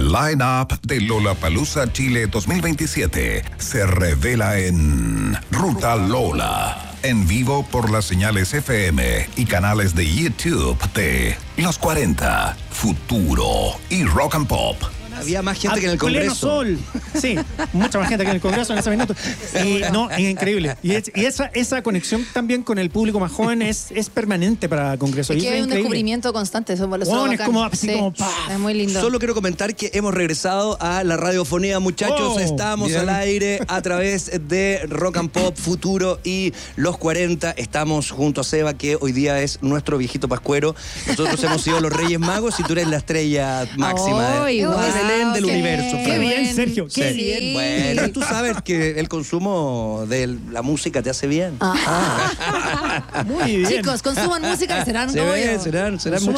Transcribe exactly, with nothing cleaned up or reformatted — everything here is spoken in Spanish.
El line-up de Lollapalooza Chile dos mil veintisiete se revela en Ruta Lola, en vivo por las señales F M y canales de YouTube de Los cuarenta, Futuro y Rock and Pop. Había más gente que en el Congreso. Sol. Sí, mucha más gente que en el Congreso en ese minuto. Y no, es increíble. Y, es, y esa, esa conexión también con el público más joven es, es permanente para el Congreso. Es y que es hay un increíble. descubrimiento constante. Eso, eso Bueno, es es bacán. como así Sí, como ¡pah! es muy lindo. Solo quiero comentar que hemos regresado a la radiofonía, muchachos. Oh, Estamos bien. al aire a través de Rock and Pop, Futuro y Los cuarenta. Estamos junto a Seba, que hoy día es nuestro viejito pascuero. Nosotros hemos sido los Reyes Magos y tú eres la estrella máxima Ay, de, guau, de Belén del qué- universo. Qué bien, Sergio, qué Sí. bien. Bueno, tú sabes que el consumo de la música te hace bien. Ah. Muy bien. Chicos, consuman música y serán Se novios. ve, serán, serán Consuman